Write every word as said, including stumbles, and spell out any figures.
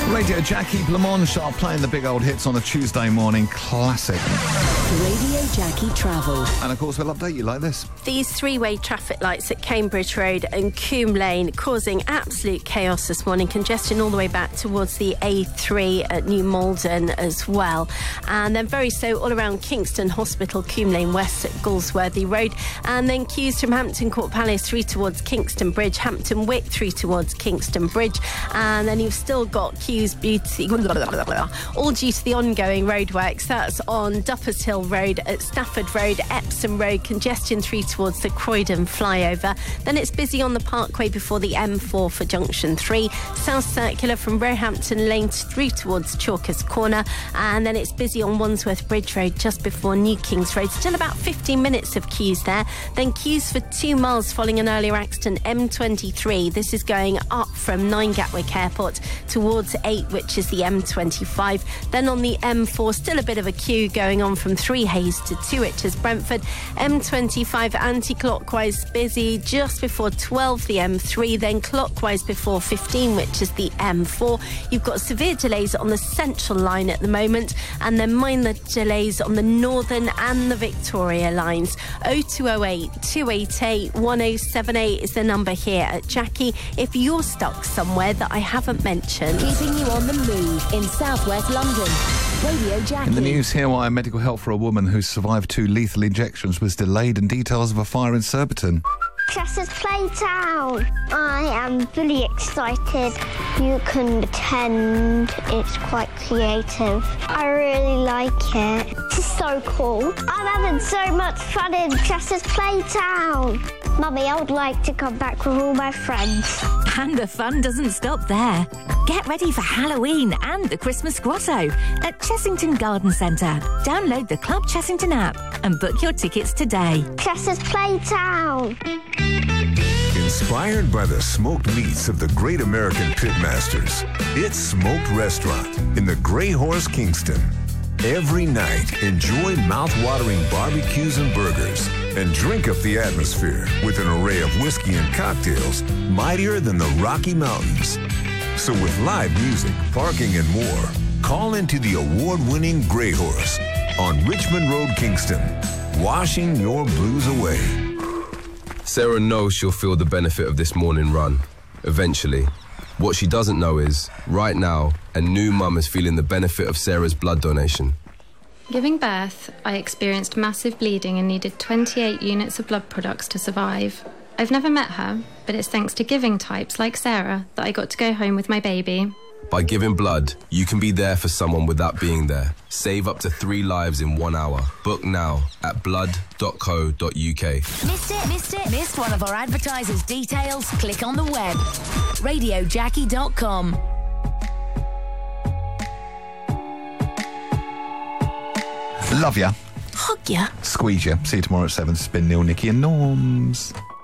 Radio Jackie Blancmange playing the big old hits on a Tuesday morning classic. Radio Jackie Travel. And of course we'll update you like this. These three-way traffic lights at Cambridge Road and Coombe Lane causing absolute chaos this morning. Congestion all the way back towards the A three at New Malden as well. And then very slow all around Kingston Hospital, Coombe Lane West at Galsworthy Road. And then queues from Hampton Court Palace through towards Kingston Bridge, Hampton Wick through towards Kingston Bridge. And then you've still got queues beauty, all due to the ongoing roadworks. That's on Duffers Hill Road at Stafford Road, Epsom Road, congestion through towards the Croydon flyover. Then it's busy on the Parkway before the M four for Junction three, South Circular from Roehampton Lane through towards Chalkers Corner, and then it's busy on Wandsworth Bridge Road just before New Kings Road. Still about fifteen minutes of queues there. Then queues for two miles following an earlier accident, M twenty-three. This is going up from nine Gatwick Airport towards eight, which is the M twenty-five. Then on the M four, still a bit of a queue going on from Three Hayes to two, which is Brentford. M twenty-five anti-clockwise busy just before twelve, the M three, then clockwise before fifteen, which is the M four. You've got severe delays on the Central line at the moment, and then minor delays on the Northern and the Victoria lines. oh two oh eight, two eight eight, one oh seven eight is the number here at Jackie if you're stuck somewhere that I haven't mentioned. Keeping you on the move in southwest London. Radio Jackie. In the news here, why medical help for a woman who survived two lethal injections was delayed, and details of a fire in Surbiton. Chester's Playtown. I am really excited. You can pretend it's quite creative. I really like it. This is so cool. I'm having so much fun in Chester's Playtown. Mummy, I would like to come back with all my friends. And the fun doesn't stop there. Get ready for Halloween and the Christmas Grotto at Chessington Garden Centre. Download the Club Chessington app and book your tickets today. Chester's Playtown. Inspired by the smoked meats of the great American pitmasters, it's Smoked Restaurant in the Grey Horse, Kingston. Every night, enjoy mouth-watering barbecues and burgers, and drink up the atmosphere with an array of whiskey and cocktails mightier than the Rocky Mountains. So with live music, parking, and more, call into the award-winning Grey Horse on Richmond Road, Kingston, washing your blues away. Sarah knows she'll feel the benefit of this morning run, eventually. What she doesn't know is, right now, a new mum is feeling the benefit of Sarah's blood donation. Giving birth, I experienced massive bleeding and needed twenty-eight units of blood products to survive. I've never met her, but it's thanks to giving types like Sarah that I got to go home with my baby. By giving blood, you can be there for someone without being there. Save up to three lives in one hour. Book now at blood dot co dot uk. Missed it? Missed it? Missed one of our advertisers' details? Click on the web. radio jackie dot com. Love ya. Hug ya. Squeeze ya. See you tomorrow at seven. Spin Neil, Nikki and Norms.